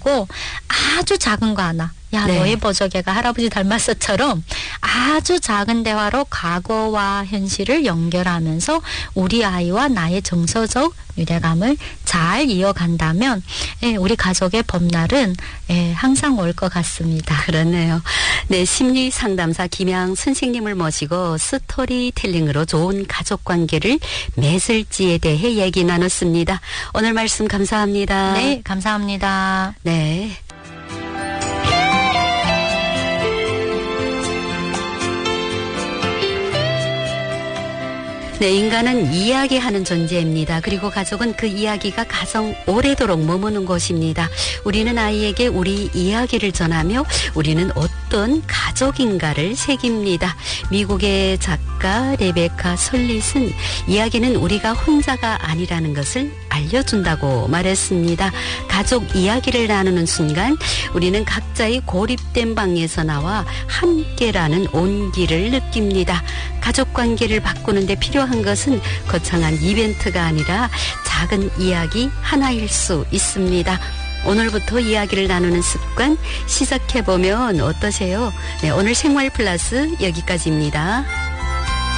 가지고 아주 작은 거 하나. 야, 네. 너의 버저개가 할아버지 닮았어처럼 아주 작은 대화로 과거와 현실을 연결하면서 우리 아이와 나의 정서적 유대감을 잘 이어간다면 우리 가족의 봄날은 항상 올 것 같습니다. 그렇네요. 네, 심리 상담사 김양 선생님을 모시고 스토리텔링으로 좋은 가족 관계를 맺을지에 대해 얘기 나눴습니다. 오늘 말씀 감사합니다. 네, 감사합니다. 네. 네, 인간은 이야기하는 존재입니다. 그리고 가족은 그 이야기가 가장 오래도록 머무는 곳입니다. 우리는 아이에게 우리 이야기를 전하며 우리는 어떤 가족인가를 새깁니다. 미국의 작가 레베카 설릿은 이야기는 우리가 혼자가 아니라는 것을 알려준다고 말했습니다. 가족 이야기를 나누는 순간 우리는 각자의 고립된 방에서 나와 함께라는 온기를 느낍니다. 가족 관계를 바꾸는 데 필요한 것은 거창한 이벤트가 아니라 작은 이야기 하나일 수 있습니다. 오늘부터 이야기를 나누는 습관 시작해보면 어떠세요? 네, 오늘 생활 플러스 여기까지입니다.